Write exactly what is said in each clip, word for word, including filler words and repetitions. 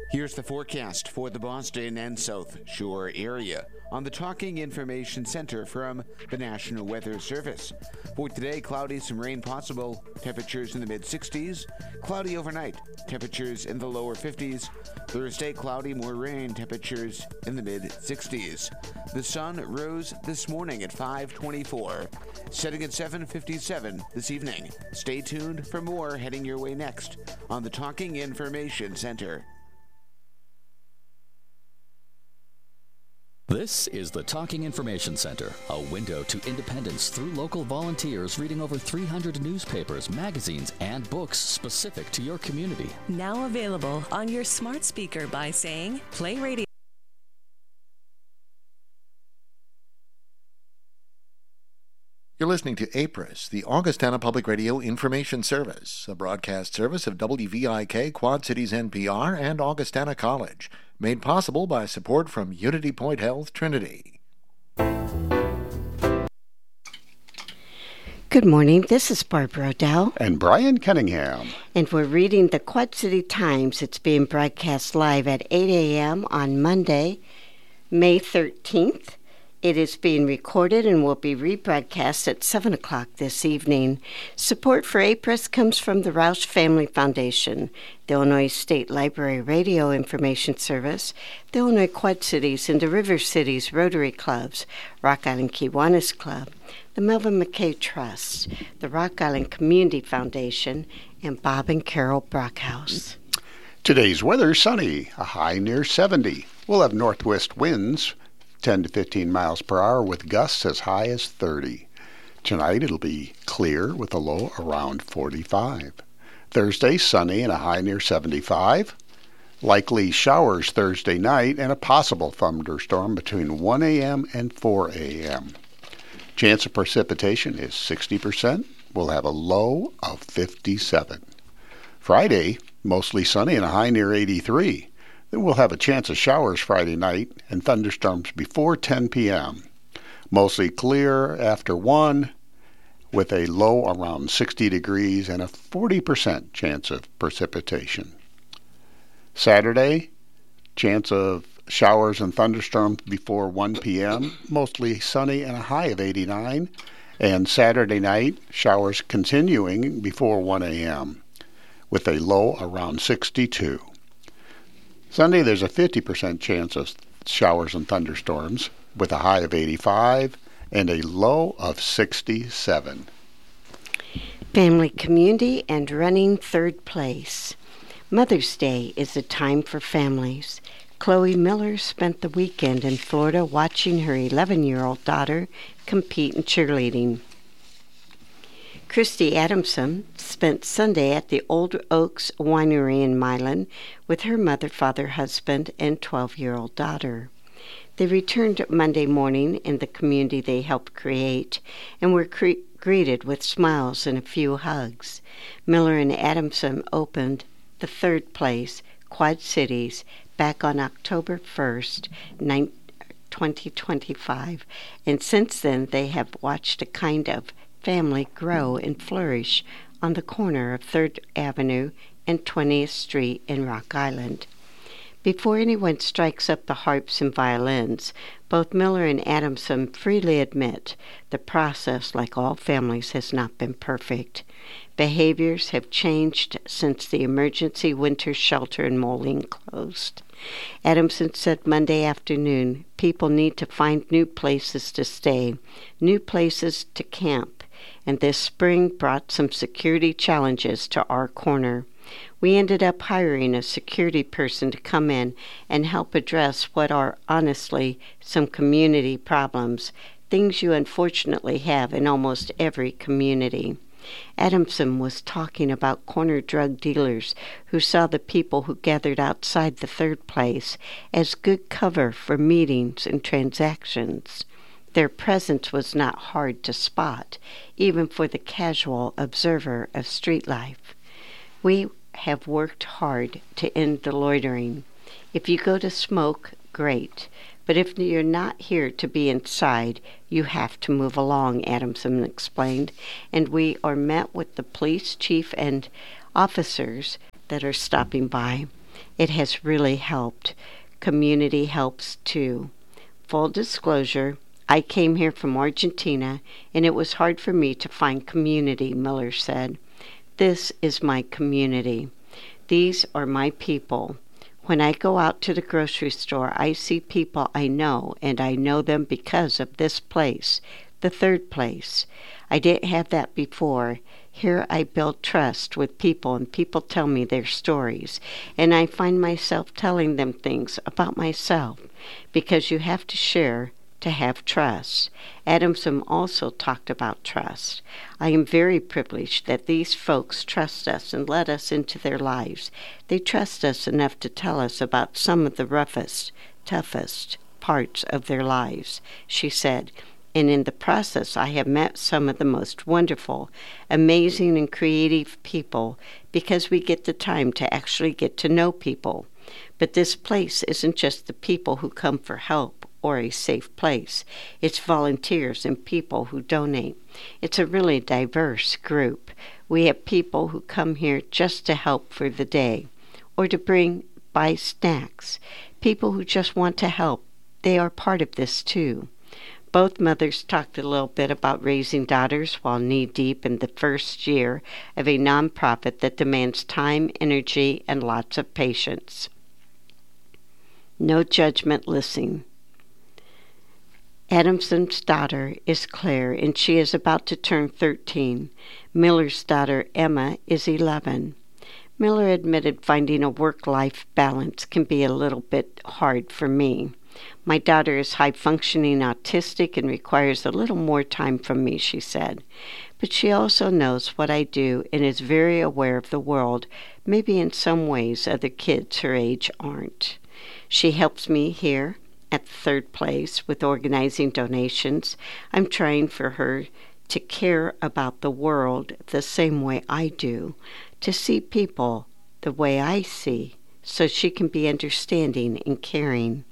Here's the forecast for the Boston and South Shore area on the Talking Information Center from the National Weather Service. For today, cloudy, some rain possible, temperatures in the mid-sixties. Cloudy overnight, temperatures in the lower fifties. Thursday, cloudy, more rain, temperatures in the mid-sixties. The sun rose this morning at five twenty-four, setting at seven fifty-seven this evening. Stay tuned for more heading your way next on the Talking Information Center. This is the Talking Information Center, a window to independence through local volunteers reading over three hundred newspapers, magazines, and books specific to your community. Now available on your smart speaker by saying, Play Radio. You're listening to A P R I S, the Augustana Public Radio Information Service, a broadcast service of W V I K, Quad Cities N P R, and Augustana College, made possible by support from Unity Point Health Trinity. Good morning, this is Barbara O'Dell. And Brian Cunningham. And we're reading the Quad City Times. It's being broadcast live at eight a.m. on Monday, May thirteenth. It is being recorded and will be rebroadcast at seven o'clock this evening. Support for A P R I S comes from the Roush Family Foundation, the Illinois State Library Radio Information Service, the Illinois Quad Cities and the River Cities Rotary Clubs, Rock Island Kiwanis Club, the Melvin McKay Trust, the Rock Island Community Foundation, and Bob and Carol Brockhouse. Today's weather, sunny, a high near seventy. We'll have northwest winds, ten to fifteen miles per hour with gusts as high as thirty. Tonight it'll be clear with a low around forty-five. Thursday, sunny and a high near seventy-five. Likely showers Thursday night and a possible thunderstorm between one a.m. and four a.m. Chance of precipitation is sixty percent. We'll have a low of fifty-seven. Friday, mostly sunny and a high near eighty-three. Then we'll have a chance of showers Friday night and thunderstorms before ten p.m. Mostly clear after one with a low around sixty degrees and a forty percent chance of precipitation. Saturday, chance of showers and thunderstorms before one p.m. Mostly sunny and a high of eighty-nine. And Saturday night, showers continuing before one a.m. with a low around sixty-two. Sunday, there's a fifty percent chance of showers and thunderstorms with a high of eighty-five and a low of sixty-seven. Family, community, and running third place. Mother's Day is a time for families. Chloe Miller spent the weekend in Florida watching her eleven-year-old daughter compete in cheerleading. Christy Adamson spent Sunday at the Old Oaks Winery in Milan with her mother, father, husband, and twelve-year-old daughter. They returned Monday morning in the community they helped create and were cre- greeted with smiles and a few hugs. Miller and Adamson opened the third place, Quad Cities, back on October first, twenty twenty-five, and since then they have watched a kind of family grow and flourish on the corner of third Avenue and twentieth Street in Rock Island. Before anyone strikes up the harps and violins, both Miller and Adamson freely admit the process, like all families, has not been perfect. Behaviors have changed since the emergency winter shelter in Moline closed. Adamson said Monday afternoon, people need to find new places to stay, new places to camp, and this spring brought some security challenges to our corner. We ended up hiring a security person to come in and help address what are honestly some community problems, things you unfortunately have in almost every community. Adamson was talking about corner drug dealers who saw the people who gathered outside the third place as good cover for meetings and transactions. Their presence was not hard to spot, even for the casual observer of street life. We have worked hard to end the loitering. If you go to smoke, great. But if you're not here to be inside, you have to move along, Adamson explained. And we are met with the police chief and officers that are stopping by. It has really helped. Community helps too. Full disclosure, I came here from Argentina, and it was hard for me to find community, Miller said. This is my community. These are my people. When I go out to the grocery store, I see people I know, and I know them because of this place, the third place. I didn't have that before. Here I build trust with people, and people tell me their stories, and I find myself telling them things about myself, because you have to share to have trust. Adamson also talked about trust. I am very privileged that these folks trust us and let us into their lives. They trust us enough to tell us about some of the roughest, toughest parts of their lives, she said. And in the process, I have met some of the most wonderful, amazing, and creative people because we get the time to actually get to know people. But this place isn't just the people who come for help or a safe place. It's volunteers and people who donate. It's a really diverse group. We have people who come here just to help for the day or to bring by snacks. People who just want to help. They are part of this too. Both mothers talked a little bit about raising daughters while knee-deep in the first year of a nonprofit that demands time, energy, and lots of patience. No judgment listening. Adamson's daughter is Claire, and she is about to turn thirteen. Miller's daughter, Emma, is eleven. Miller admitted finding a work-life balance can be a little bit hard for me. My daughter is high-functioning autistic and requires a little more time from me, she said. But she also knows what I do and is very aware of the world, maybe in some ways other kids her age aren't. She helps me here at the third place with organizing donations. I'm trying for her to care about the world the same way I do, to see people the way I see, so she can be understanding and caring.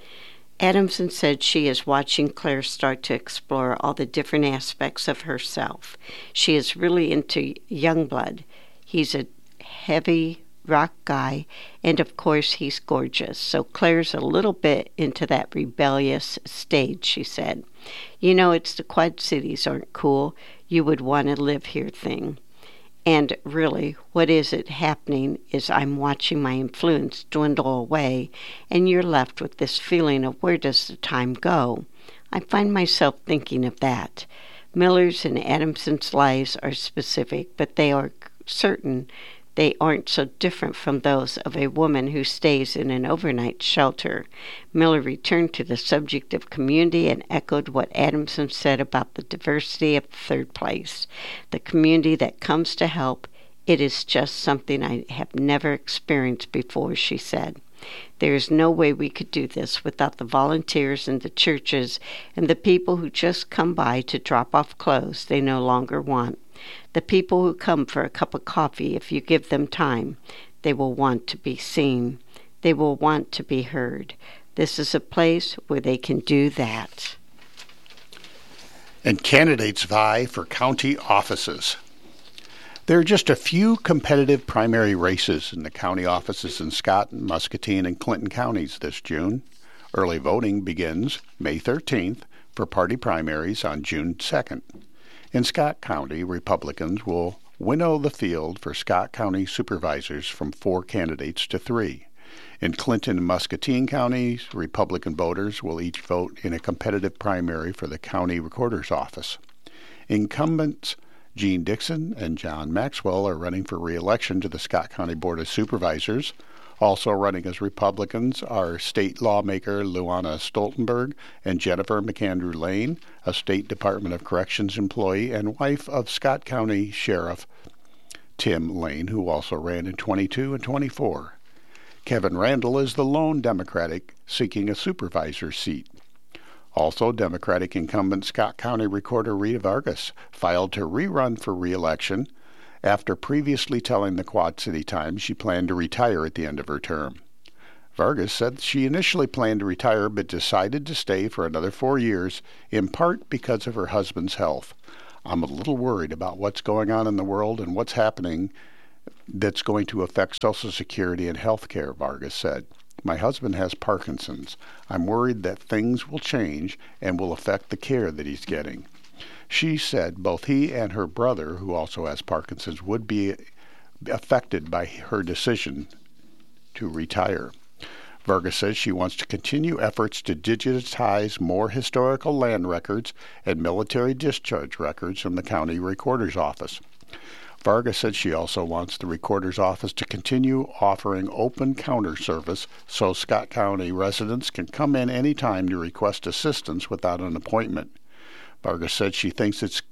Adamson said she is watching Claire start to explore all the different aspects of herself. She is really into Youngblood. He's a heavy rock guy, and of course he's gorgeous. So Claire's a little bit into that rebellious stage, she said. You know, it's the Quad Cities aren't cool. You would want to live here thing. And really, what is it happening is I'm watching my influence dwindle away, and you're left with this feeling of where does the time go? I find myself thinking of that. Miller's and Adamson's lives are specific, but they are certain they aren't so different from those of a woman who stays in an overnight shelter. Miller returned to the subject of community and echoed what Adamson said about the diversity of the third place. The community that comes to help, it is just something I have never experienced before, she said. There is no way we could do this without the volunteers and the churches and the people who just come by to drop off clothes they no longer want. The people who come for a cup of coffee, if you give them time, they will want to be seen. They will want to be heard. This is a place where they can do that. And candidates vie for county offices. There are just a few competitive primary races in the county offices in Scott, Muscatine, and Clinton counties this June. Early voting begins May thirteenth for party primaries on June second. In Scott County, Republicans will winnow the field for Scott County supervisors from four candidates to three. In Clinton and Muscatine counties, Republican voters will each vote in a competitive primary for the county recorder's office. Incumbents Gene Dixon and John Maxwell are running for re-election to the Scott County Board of Supervisors. Also running as Republicans are state lawmaker Luana Stoltenberg and Jennifer McAndrew Lane, a State Department of Corrections employee and wife of Scott County Sheriff Tim Lane, who also ran in twenty-two and twenty-four. Kevin Randall is the lone Democratic seeking a supervisor seat. Also, Democratic incumbent Scott County Recorder Rita Vargas filed to rerun for re-election after previously telling the Quad City Times she planned to retire at the end of her term. Vargas said she initially planned to retire but decided to stay for another four years, in part because of her husband's health. I'm a little worried about what's going on in the world and what's happening that's going to affect Social Security and health care, Vargas said. My husband has Parkinson's. I'm worried that things will change and will affect the care that he's getting. She said both he and her brother, who also has Parkinson's, would be affected by her decision to retire. Vargas says she wants to continue efforts to digitize more historical land records and military discharge records from the county recorder's office. Vargas said she also wants the recorder's office to continue offering open counter service so Scott County residents can come in any time to request assistance without an appointment. Vargas said she thinks it's